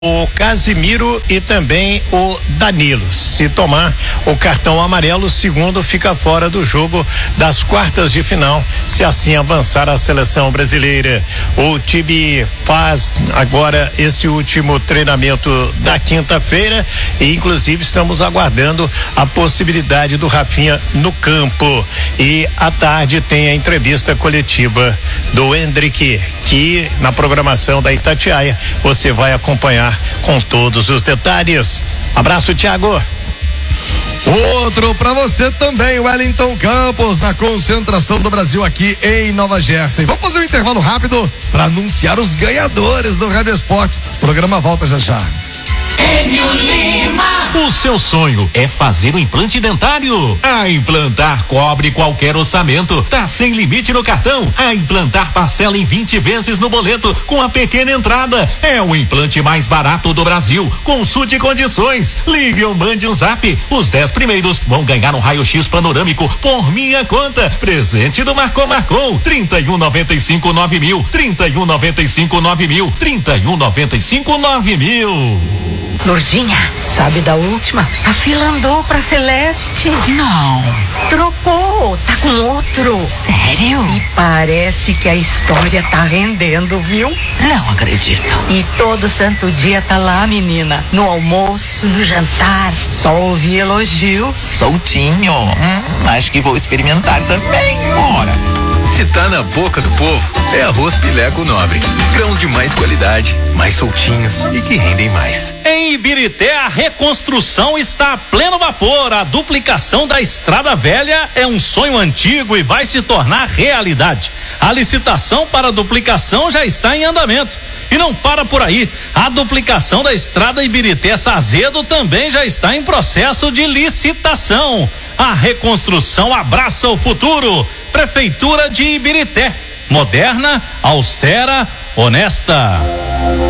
o Casimiro e também o Danilo. Se tomar o cartão amarelo, o segundo fica fora do jogo das quartas de final, se assim avançar a seleção brasileira. O time faz agora esse último treinamento da quinta-feira e inclusive estamos aguardando a possibilidade do Rafinha no campo. E à tarde tem a entrevista coletiva do Hendrick, que na programação da Itatiaia você vai acompanhar com todos os detalhes. Abraço, Thiago. Outro pra você também, Wellington Campos, na concentração do Brasil aqui em Nova Jersey. Vamos fazer um intervalo rápido para anunciar os ganhadores do Rádio Esportes. O programa volta já já. Enio Lima. O seu sonho é fazer um implante dentário? A Implantar cobre qualquer orçamento. Tá sem limite no cartão. A Implantar parcela em 20 vezes no boleto com a pequena entrada. É o implante mais barato do Brasil. Consulte condições. Ligue ou mande um zap. Os 10 primeiros vão ganhar um raio-x panorâmico por minha conta. Presente do Marcou. 3195 9000. 3195 9000. 3195 9000. Lourdinha, sabe da última? A fila andou pra Celeste. Não. Trocou, tá com outro. Sério? E parece que a história tá rendendo, viu? Não acredito. E todo santo dia tá lá, menina. No almoço, no jantar. Só ouvi elogio. Soltinho. Acho que vou experimentar também. Bora. Se tá na boca do povo, é arroz Pileco Nobre. Grãos de mais qualidade, mais soltinhos e que rendem mais. Em Ibirité, a reconstrução está a pleno vapor. A duplicação da Estrada Velha é um sonho antigo e vai se tornar realidade. A licitação para a duplicação já está em andamento. E não para por aí. A duplicação da Estrada Ibirité-Sazedo também já está em processo de licitação. A reconstrução abraça o futuro. Prefeitura de Ibirité. Moderna, austera, honesta.